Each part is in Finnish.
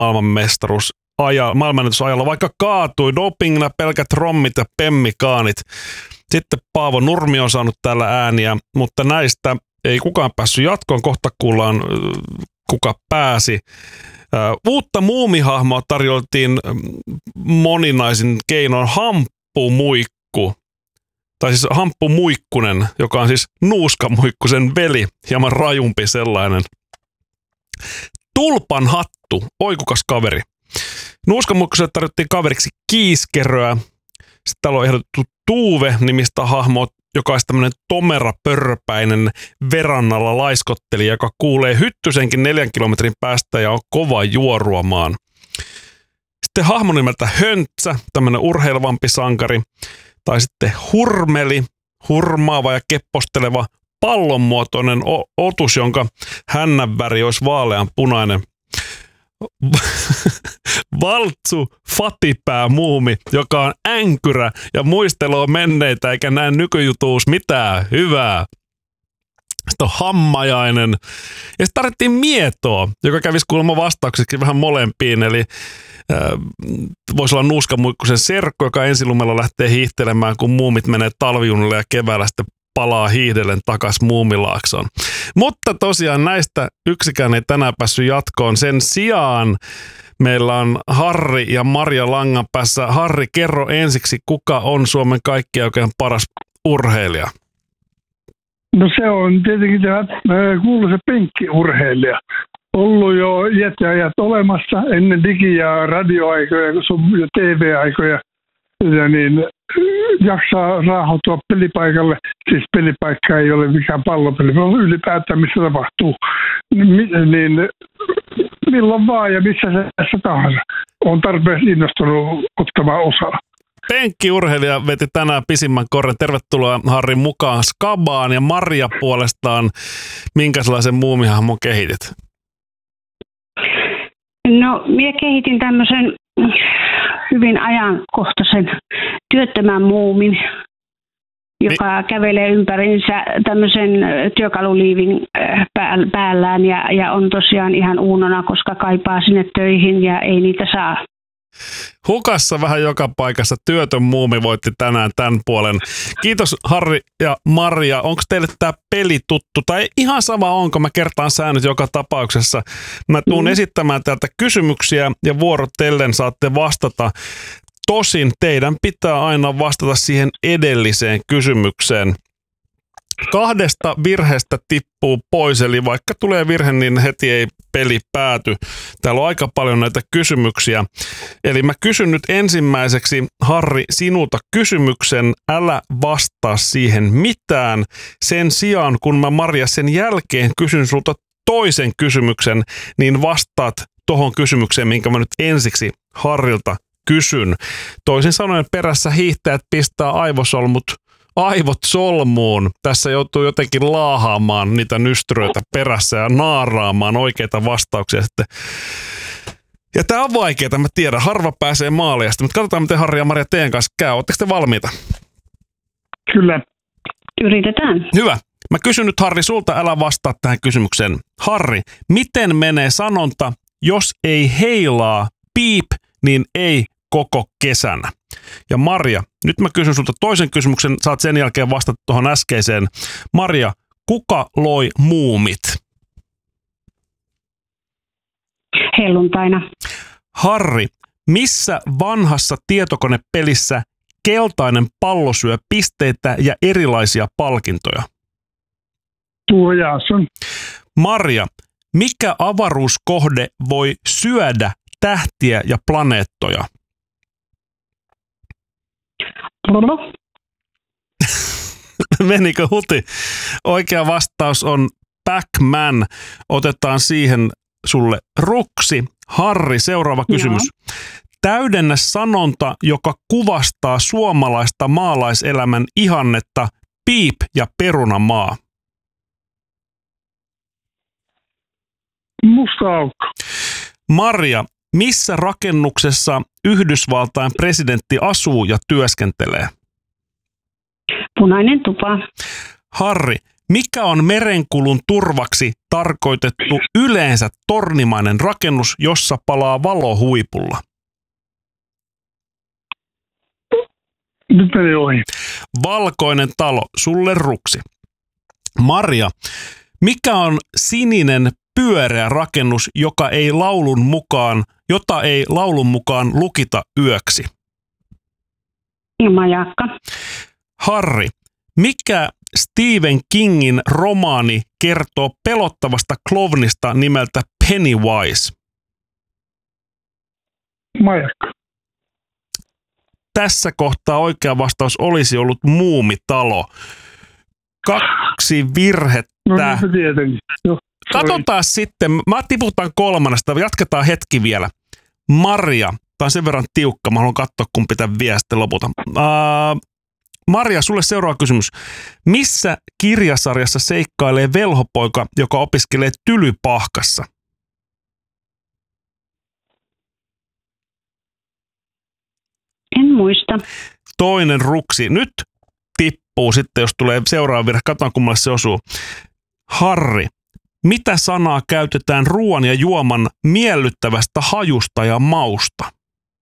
maailmanennätysajalla, vaikka kaatui dopingina pelkät rommit ja pemmikaanit. Sitten Paavo Nurmi on saanut täällä ääniä, mutta näistä ei kukaan päässyt jatkoon. Kohta kuullaan, kuka pääsi. Uutta muumihahmoa tarjoltiin moninaisin keinoin Hamppumuikku. Tai siis Hamppumuikkunen, joka on siis Nuuskamuikkusen veli, hieman rajumpi sellainen. Tulpan hattu, oikukas kaveri. Nuuskamuikkuselle tarjottiin kaveriksi Kiiskeröä. Sitten täällä on ehdotettu Tuuve-nimistä hahmoa, joka olisi tämmöinen tomera pörröpäinen verannalla laiskottelija, joka kuulee hyttysenkin 4 kilometrin päästä ja on kova juoruamaan. Sitten hahmo nimeltä Höntsä, tämmöinen urheilevampi sankari. Tai sitten Hurmeli, hurmaava ja kepposteleva pallonmuotoinen otus, jonka hännän väri olisi vaalean punainen. Valtsu Fatipää muumi, joka on änkyrä ja muisteloo menneitä eikä näe nykyjutuus mitään hyvää. Sitten on Hammajainen. Ja sitten tarvittiin Mietoa, joka kävisi kuulemma vastaukseksi vähän molempiin. Eli voisi olla Nuuskamuikkusen serkku, joka ensilumella lähtee hiihtelemään, kun muumit menee talvijunille ja keväällä sitten palaa hiihdellen takaisin Muumilaaksoon. Mutta tosiaan näistä yksikään ei tänään päässyt jatkoon. Sen sijaan meillä on Harri ja Marja langan päässä. Harri, kerro ensiksi, kuka on Suomen kaikkien oikein paras urheilija? No se on tietenkin tämä kuuluisa penkkiurheilija. Ollut jo jättiajat olemassa ennen digi- ja radioaikoja ja TV-aikoja. Ja niin jaksaa raahautua pelipaikalle. Siis pelipaikka ei ole mikään pallopeli, vaan ylipäätään missä tapahtuu. Niin milloin vaan ja missä se tahansa. On tarpeeksi innostunut ottamaan osaa. Penkkiurheilija veti tänään pisimmän korren. Tervetuloa Harri mukaan Skabaan. Ja Marja puolestaan, minkä sellaisen muumihahmon kehitit? No, minä kehitin tämmöisen hyvin ajankohtaisen työttömän muumin, joka kävelee ympäriinsä tämmöisen työkaluliivin päällään ja on tosiaan ihan uunona, koska kaipaa sinne töihin ja ei niitä saa. Hukassa vähän joka paikassa työtön muumi voitti tänään tämän puolen. Kiitos Harri ja Marja. Onko teille tämä peli tuttu? Tai ihan sama onko, mä kertaan säännöt joka tapauksessa. Mä tuun esittämään täältä kysymyksiä ja vuorotellen saatte vastata. Tosin teidän pitää aina vastata siihen edelliseen kysymykseen. 2 virheestä tippuu pois, eli vaikka tulee virhe, niin heti ei peli pääty. Täällä on aika paljon näitä kysymyksiä. Eli mä kysyn nyt ensimmäiseksi, Harri, sinulta kysymyksen. Älä vastaa siihen mitään. Sen sijaan, kun mä Marja sen jälkeen kysyn sulta toisen kysymyksen, niin vastaat tohon kysymykseen, minkä mä nyt ensiksi Harrilta kysyn. Toisin sanoen perässä hiihtäjät pistää aivot solmuun. Tässä joutuu jotenkin laahaamaan niitä nystyröitä perässä ja naaraamaan oikeita vastauksia sitten. Ja tää on vaikeaa, mä tiedän. Harva pääsee maaliin. Mutta katsotaan, miten Harri ja Marja teidän kanssa käy. Oletteko te valmiita? Kyllä. Yritetään. Hyvä. Mä kysyn nyt Harri sulta, älä vastaa tähän kysymykseen. Harri, miten menee sanonta, jos ei heilaa piip, niin ei koko kesänä? Ja Marja, nyt mä kysyn sulta toisen kysymyksen, saat sen jälkeen vastata tuohon äskeiseen. Marja, kuka loi muumit? Helluntaina. Harri, missä vanhassa tietokonepelissä keltainen pallo syö pisteitä ja erilaisia palkintoja? Tuo Jason. Marja, mikä avaruuskohde voi syödä tähtiä ja planeettoja? Menikö huti? Oikea vastaus on Pac-Man. Otetaan siihen sulle ruksi. Harri, seuraava kysymys. Joo. Täydennä sanonta, joka kuvastaa suomalaista maalaiselämän ihannetta, piip ja perunamaa. Musta aukko. Marja, missä rakennuksessa Yhdysvaltain presidentti asuu ja työskentelee? Punainen tupa. Harri, Mikä on merenkulun turvaksi tarkoitettu yleensä tornimainen rakennus, jossa palaa valo huipulla? Nyt meni ohi. Valkoinen talo, sulle ruksi. Marja, mikä on sininen pyöreä rakennus, jota ei laulun mukaan lukita yöksi? Majakka. Harri, mikä Stephen Kingin romaani kertoo pelottavasta klovnista nimeltä Pennywise? Majakka. Tässä kohtaa oikea vastaus olisi ollut Muumitalo. 2 virhettä. No niin, tietenkin. Katsotaan sitten, mä tiputan 3. Jatketaan hetki vielä. Marja, tää on sen verran tiukka, mä haluan katsoa kumpi tämän vie sitten lopulta. Marja, sulle seuraava kysymys. Missä kirjasarjassa seikkailee velhopoika, joka opiskelee Tylypahkassa? En muista. Toinen ruksi. Nyt tippuu sitten, jos tulee seuraava virhe. Katsotaan, kummalle se osuu. Harri, mitä sanaa käytetään ruoan ja juoman miellyttävästä hajusta ja mausta?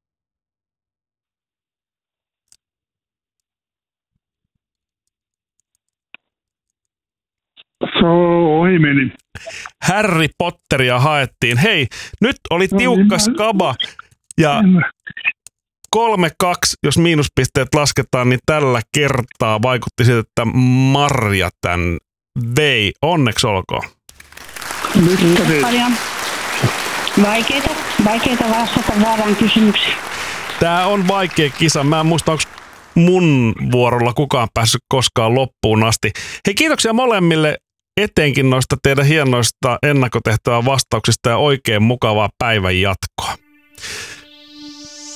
Se ohi meni. Harry Potteria haettiin. Hei, nyt oli tiukka skaba ja 3-2, jos miinuspisteet lasketaan, niin tällä kertaa vaikutti siltä, että Marja tämän vei. Onneksi olkoon. Paljon vaikeita vastata väärään kysymykseen. Tää on vaikea kisa. Mä en muista, onko mun vuorolla kukaan päässyt koskaan loppuun asti. Hei, kiitoksia molemmille etenkin noista teidän hienoista ennakkotehtävän vastauksista ja oikein mukavaa päivän jatkoa.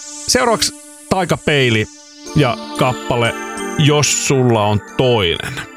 Seuraavaksi Taikapeili ja kappale Jos sulla on toinen.